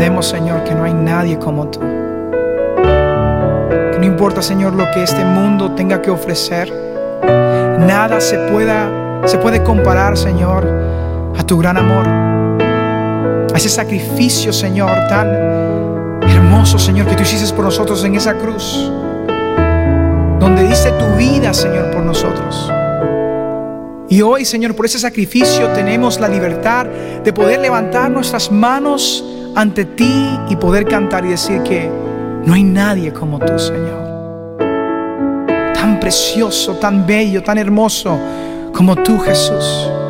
Entendemos, Señor, que no hay nadie como tú. Que no importa, Señor, lo que este mundo tenga que ofrecer, nada se puede comparar, Señor, a tu gran amor, a ese sacrificio, Señor, tan hermoso, Señor, que tú hiciste por nosotros en esa cruz, donde diste tu vida, Señor, por nosotros. Y hoy, Señor, por ese sacrificio tenemos la libertad de poder levantar nuestras manos ante ti y poder cantar y decir que no hay nadie como tú, Señor. Tan precioso, tan bello, tan hermoso como tú, Jesús.